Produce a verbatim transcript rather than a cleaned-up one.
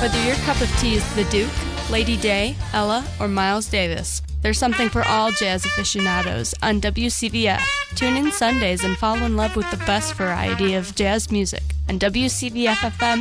Whether your cup of tea is the Duke, Lady Day, Ella, or Miles Davis, there's something for all jazz aficionados on W C V F. Tune in Sundays and fall in love with the best variety of jazz music on W C V F F M